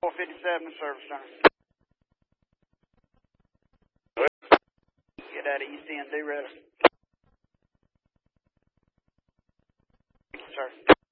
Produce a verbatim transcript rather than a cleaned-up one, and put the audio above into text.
four fifty-seven Service Center. Get out of East End, D ready. Thank you, sir.